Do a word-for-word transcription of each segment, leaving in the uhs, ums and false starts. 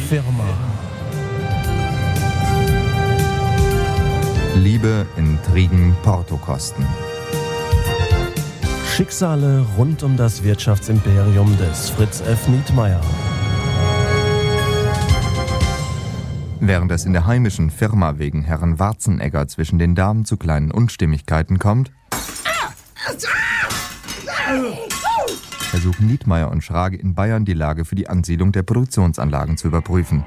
Firma. Liebe, Intrigen, Portokosten. Schicksale rund um das Wirtschaftsimperium des Fritz F. Nietmeyer. Während es in der heimischen Firma wegen Herrn Warzenegger zwischen den Damen zu kleinen Unstimmigkeiten kommt, versuchen Nietmeyer und Schrage in Bayern die Lage für die Ansiedlung der Produktionsanlagen zu überprüfen.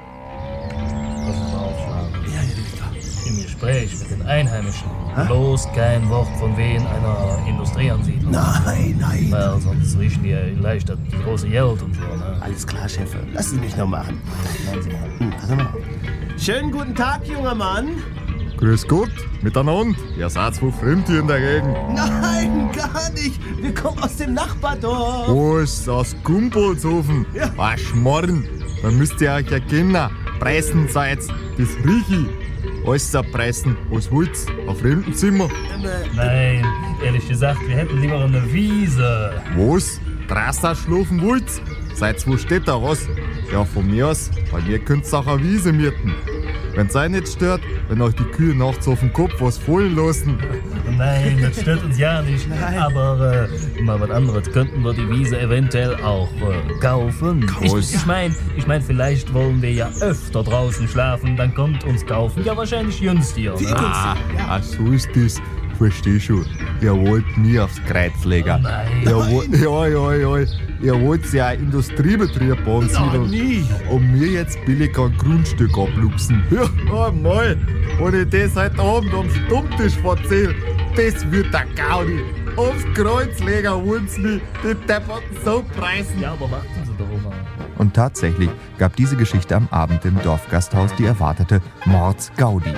Im Gespräch mit den Einheimischen. Hä? Bloß kein Wort von wegen einer Industrieansiedlung. Nein, nein. Weil sonst riechen die leicht das große Geld und so. Ne? Alles klar, Chef. Lassen Sie mich noch machen. Hm, pass mal. Schönen guten Tag, junger Mann. Grüß Gott, miteinander. Ihr seid wohl fremd hier in der Gegend. Nein, gar nicht. Wir kommen aus dem Nachbardorf. Wo ist aus Gumpolshofen? Ja. Ah, Schmarrn. Dann müsst ihr euch erkennen. Preisen seid, das riech ich. Alles zerpressen, was wollt's? Auf Fremdenzimmer? Nein, ehrlich gesagt, wir hätten lieber eine Wiese. Was? Draußen schlafen wollt's? Seid's wo steht da was? Ja, von mir aus, weil ihr könnt's auch eine Wiese mieten. Wenn's euch nicht stört, wenn euch die Kühe nachts auf den Kopf was fallen lassen. Nein, das stört uns ja nicht. Nein. Aber äh, mal was anderes. Könnten wir die Wiese eventuell auch äh, kaufen? Ich, ich meine, ich mein, vielleicht wollen wir ja öfter draußen schlafen. Dann kommt uns kaufen ja wahrscheinlich günstiger. Ne? Ah, ah, so ist das. Versteh schon. Ihr wollt nie aufs Kreuz legen. Oh nein. Ihr wollt, ja, ja, ja. Ihr wollt ja einen Industriebetrieb ansiedeln. nie. Und mir jetzt billig ein Grundstück abluchsen. Ja, mal. Und ich das heute Abend am Stammtisch erzähl, das wird der Gaudi. Aufs Kreuz legen wollen sie mich, die Depperten so preisen. Ja, aber warten Sie doch mal. Und tatsächlich gab diese Geschichte am Abend im Dorfgasthaus die erwartete Mordsgaudi.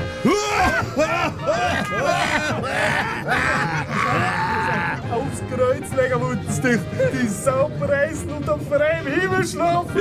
Aufs Kreuz legen wollen sie dich, die Sau preisen und auf freiem Himmel schlafen.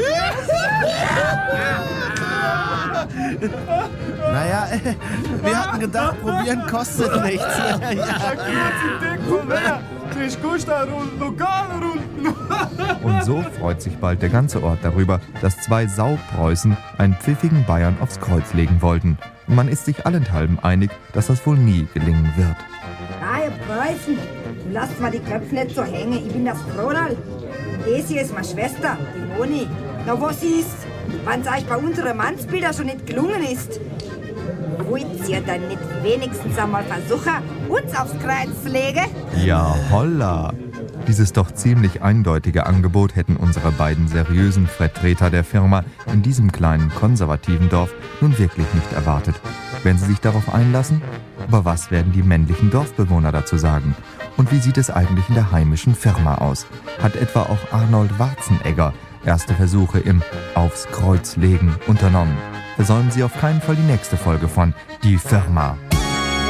Naja, äh, wir hatten gedacht, probieren kostet nichts. Ja, kurz im von wer? Kriegst Gusta-Runden, Lokale-Runden. Und so freut sich bald der ganze Ort darüber, dass zwei Saupreußen einen pfiffigen Bayern aufs Kreuz legen wollten. Und man ist sich allenthalben einig, dass das wohl nie gelingen wird. Ah, ihr Preußen, du lasst mal die Köpfe nicht so hängen. Ich bin das Kronal. Das hier ist meine Schwester, die Moni. Na, was ist? Wenn's euch bei unseren Mannsbildern schon nicht gelungen ist, wollt ihr dann nicht wenigstens einmal versuchen, uns aufs Kreuz zu legen? Ja, holla! Dieses doch ziemlich eindeutige Angebot hätten unsere beiden seriösen Vertreter der Firma in diesem kleinen konservativen Dorf nun wirklich nicht erwartet. Werden sie sich darauf einlassen? Aber was werden die männlichen Dorfbewohner dazu sagen? Und wie sieht es eigentlich in der heimischen Firma aus? Hat etwa auch Arnold Warzenegger erste Versuche im Aufs Kreuz legen unternommen? Versäumen Sie auf keinen Fall die nächste Folge von Die Firma.